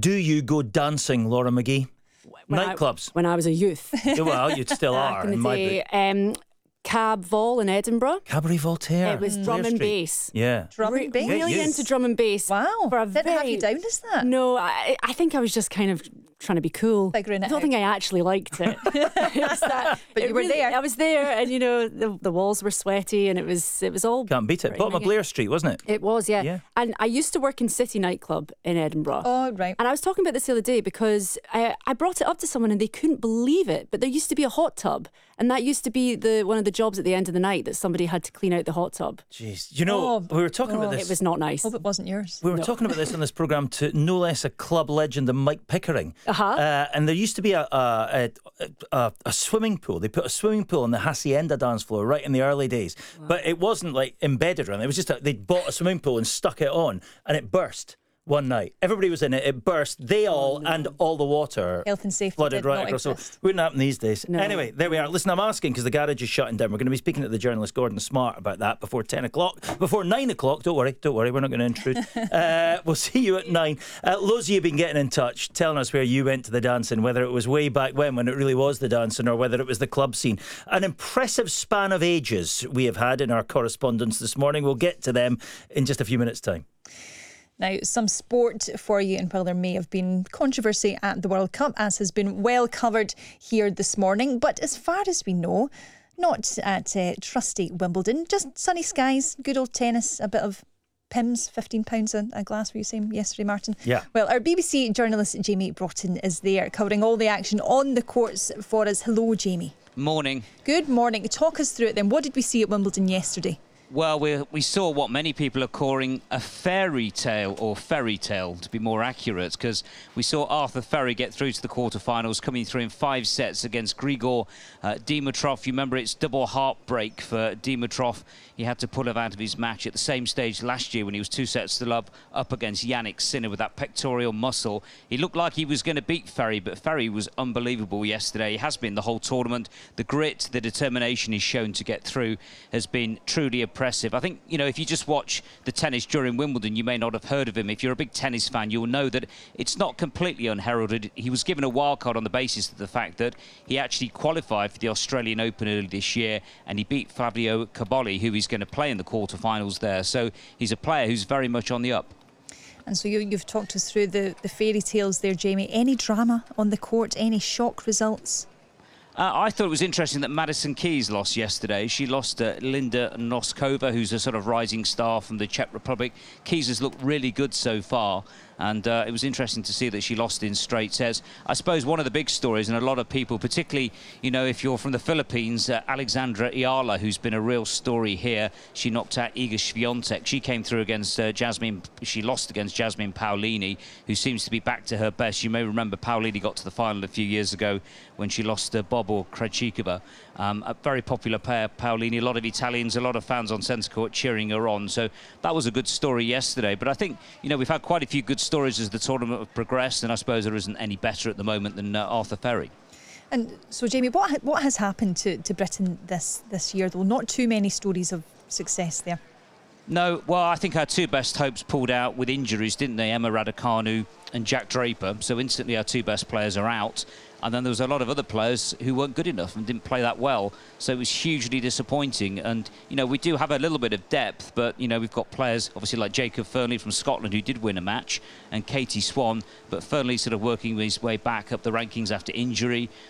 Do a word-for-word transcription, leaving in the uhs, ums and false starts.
Do you go dancing, Laura McGee? When Nightclubs? I, when I was a youth. Well, you still Back are, in in the my day. book. Um, Cab Vol in Edinburgh. Cabaret Voltaire. It was Blair drum and Street. bass. Yeah. Drum Re- and bass. Really Yes. into drum and bass. Wow. For a Didn't very, have you down as that. No, I, I think I was just kind of trying to be cool. Figuring it I don't out. think I actually liked it. It was that- But it you were there. I was there, and you know the, the walls were sweaty, and it was it was all. Can't beat it. pretty Bottom of minging. Blair Street, wasn't it? It was, yeah. Yeah. And I used to work in City Nightclub in Edinburgh. Oh, right. And I was talking about this the other day because I, I brought it up to someone and they couldn't believe it. But there used to be a hot tub, and that used to be the one of the jobs at the end of the night that somebody had to clean out the hot tub. Jeez. You know, Oh, we were talking oh. about this. It was not nice. Hope it wasn't yours. We were No. talking about this on this programme to no less a club legend than Mike Pickering. Uh-huh. Uh, and there used to be a a, a, a a swimming pool. They put a swimming pool on the Hacienda dance floor right in the early days. Wow. But it wasn't like embedded around it. It was just a, they bought a swimming pool and stuck it on, and it burst one night. Everybody was in it. It burst. They all, oh, no. and all the water Health and safety flooded did right not across. So exist. wouldn't happen these days. No. Anyway, there we are. Listen, I'm asking because the garage is shutting down. We're going to be speaking to the journalist Gordon Smart about that before ten o'clock. Before nine o'clock. Don't worry. Don't worry. We're not going to intrude. uh, we'll see you at nine. Uh, loads of you have been getting in touch, telling us where you went to the dancing, whether it was way back when, when it really was the dancing, or whether it was the club scene. An impressive span of ages we have had in our correspondence this morning. We'll get to them in just a few minutes' time. Now, some sport for you, and while there may have been controversy at the World Cup, as has been well covered here this morning, but as far as we know, not at uh, trusty Wimbledon, just sunny skies, good old tennis, a bit of Pimm's, fifteen pounds a, a glass, were you saying yesterday, Martin? Yeah. Well, our B B C journalist Jamie Broughton is there, covering all the action on the courts for us. Hello, Jamie. Morning. Good morning. Talk us through it then. What did we see at Wimbledon yesterday? Well, we we saw what many people are calling a fairy tale, or fairy tale to be more accurate, because we saw Arthur Ferry get through to the quarterfinals, coming through in five sets against Grigor uh, Dimitrov. You remember, it's double heartbreak for Dimitrov. He had to pull him out of his match at the same stage last year when he was two sets to love up against Yannick Sinner with that pectoral muscle. He looked like he was going to beat Ferry, but Ferry was unbelievable yesterday. He has been the whole tournament. The grit, the determination he's shown to get through has been truly impressive. I think, you know, if you just watch the tennis during Wimbledon, you may not have heard of him. If you're a big tennis fan, you'll know that it's not completely unheralded. He was given a wild card on the basis of the fact that he actually qualified for the Australian Open early this year, and he beat Flavio Cobolli, who he's going to play in the quarterfinals there. So he's a player who's very much on the up. And so you, you've talked us through the, the fairy tales there, Jamie. Any drama on the court? Any shock results? Uh, I thought it was interesting that Madison Keys lost yesterday. She lost to Linda Noskova, who's a sort of rising star from the Czech Republic. Keys has looked really good so far, and uh, it was interesting to see that she lost in straight sets. I suppose one of the big stories, and a lot of people, particularly, you know, if you're from the Philippines, uh, Alexandra Ayala, who's been a real story here. She knocked out Iga Swiatek. She came through against uh, Jasmine. She lost against Jasmine Paolini, who seems to be back to her best. You may remember Paolini got to the final a few years ago when she lost to Bob or Krejcikova. Um, a very popular player, Paolini. A lot of Italians, a lot of fans on centre court cheering her on. So that was a good story yesterday. But I think, you know, we've had quite a few good stories as the tournament have progressed, and I suppose there isn't any better at the moment than uh, Arthur Ferry. And so, Jamie, what ha- what has happened to, to Britain this, this year, though? Not too many stories of success there. No, well, I think our two best hopes pulled out with injuries, didn't they? Emma Raducanu and Jack Draper. So instantly our two best players are out. And then there was a lot of other players who weren't good enough and didn't play that well. So it was hugely disappointing. And, you know, we do have a little bit of depth, but, you know, we've got players, obviously, like Jacob Fernley from Scotland, who did win a match, and Katie Swan. But Fernley sort of working his way back up the rankings after injury.